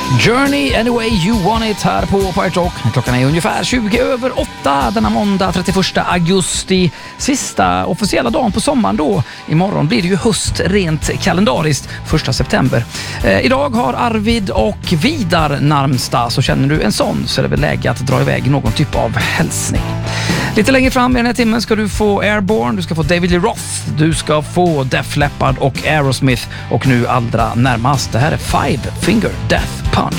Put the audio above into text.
Journey Anyway You Want It här på Pirate Rock. Klockan är ungefär 20:08 denna måndag 31 augusti. Sista officiella dagen på sommaren då. Imorgon blir det ju höst rent kalendariskt, 1 september. Idag har Arvid och Vidar namnsdag, så känner du en sån så är det väl läge att dra iväg någon typ av hälsning. Lite längre fram i den här timmen ska du få Airborne, du ska få David Lee Roth, du ska få Def Leppard och Aerosmith och nu allra närmast, det här är Five Finger Death.